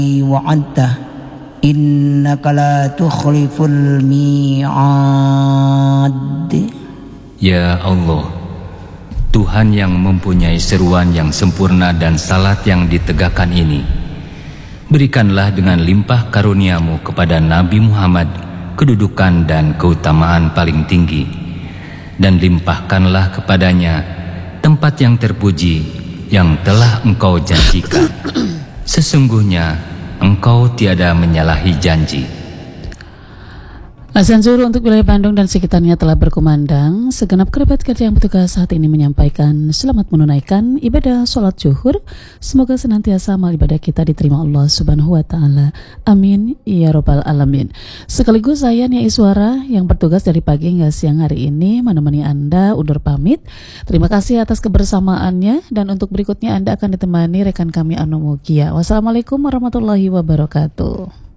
wa'adta innaka la tukhliful mi'ad. Ya Allah, Tuhan yang mempunyai seruan yang sempurna dan salat yang ditegakkan ini, berikanlah dengan limpah karuniamu kepada Nabi Muhammad kedudukan dan keutamaan paling tinggi, dan limpahkanlah kepadanya tempat yang terpuji yang telah Engkau janjikan. Sesungguhnya Engkau tiada menyalahi janji. Azan zuhur untuk wilayah Bandung dan sekitarnya telah berkumandang. Segenap kerabat kerja yang bertugas saat ini menyampaikan selamat menunaikan ibadah sholat zuhur. Semoga senantiasa amal ibadah kita diterima Allah Subhanahu wa Ta'ala. Amin ya Rabbal Alamin. Sekaligus saya Nia Iswara yang bertugas dari pagi hingga siang hari ini menemani Anda undur pamit. Terima kasih atas kebersamaannya, dan untuk berikutnya Anda akan ditemani rekan kami Anu Mugia. Wassalamualaikum warahmatullahi wabarakatuh.